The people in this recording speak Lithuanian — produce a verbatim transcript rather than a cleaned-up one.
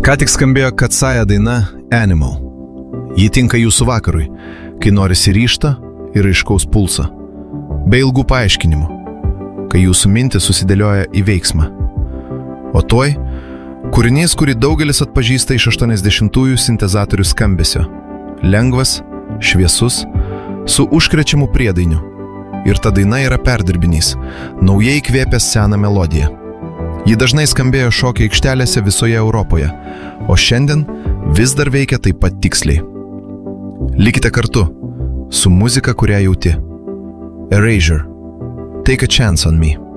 Ką tik skambėjo Katsaja daina Animal. Ji tinka jūsų vakarui, kai norisi ryžto ir aiškaus pulso, be ilgų paaiškinimų, kai jūsų mintis susidėlioja į veiksmą. O tuoj kūrinys, kurį daugelis atpažįsta iš aštuoniasdešimtųjų sintezatorių skambesio. Lengvas, šviesus, su užkrečiamu priedainiu. Ir ta daina yra perdirbinys, naujai įkvėpęs seną melodiją. Ji dažnai skambėjo šokio aikštelėse visoje Europoje, o šiandien vis dar veikia taip pat tiksliai. Likite kartu su muzika, kurią jauti. Erasure. Take a chance on me.